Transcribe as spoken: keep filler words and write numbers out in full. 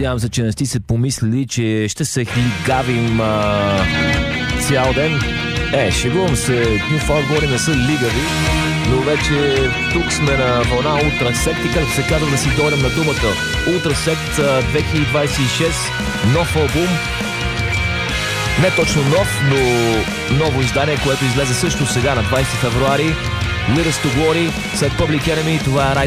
Надявам се, че не сте се помислили, че ще се хлигавим а, цял ден. Е, шегувам се, New Found Glory не са лигави, но вече тук сме на вълна Ultrasect и както се казва да си дойдем на думата. Ultrasect две хиляди двадесет и шест, нов албум. Не точно нов, но ново издание, което излезе също сега на двадесети февруари. Leaders to Glory, след Public Enemy, това е